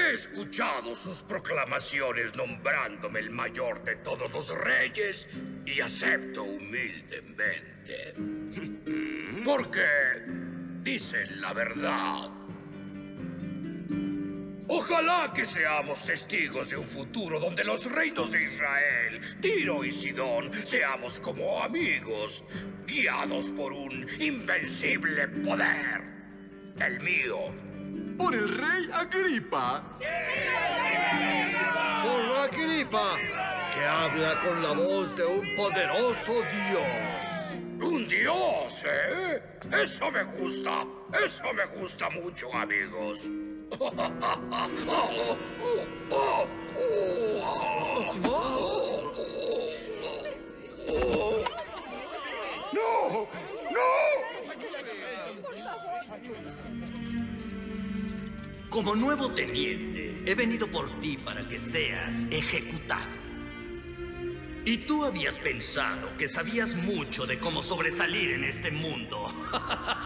He escuchado sus proclamaciones nombrándome el mayor de todos los reyes y acepto humildemente. Porque dicen la verdad. Ojalá que seamos testigos de un futuro donde los reinos de Israel, Tiro y Sidón, seamos como amigos, guiados por un invencible poder. El mío. ¡Por el rey Agripa! ¡Sí! ¡Por Agripa, que habla con la voz de un poderoso dios! ¿Un dios, eh? Eso me gusta. Eso me gusta mucho, amigos. ¡No! ¡No! Como nuevo teniente, he venido por ti para que seas ejecutado. Y tú habías pensado que sabías mucho de cómo sobresalir en este mundo.